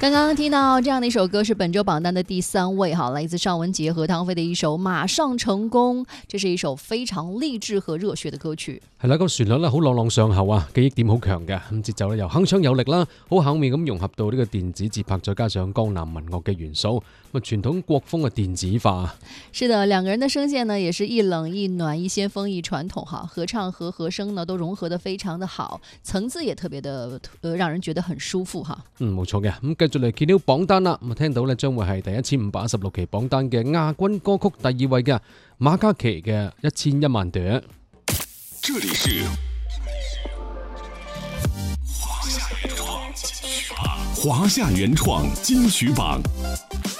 刚刚听到这样的一首歌是本周榜单的第3位哈，来自尚雯婕和汤菲的一首《馬上成功》，這是一首非常勵志和熱血的歌曲。 係啦，個旋律咧好朗朗上口啊，記憶點好強嘅，咁節奏咧又鏗鏘有力啦，好巧妙咁融合到呢個電子節拍，再加上江南民樂嘅元素，咁傳統國風嘅電子化。 是的，兩個人的聲線呢也是一冷一暖，一先鋒一傳統哈，合唱和和聲呢都融合得非常的好，層次也特別的讓人覺得很舒服哈。 冇錯嘅，咁繼續嚟揭曉榜單啦，咁聽到咧將會係第1516期榜單嘅亞軍歌曲第2位嘅馬嘉祺嘅1001萬朵。 這裡是華夏原創金曲榜。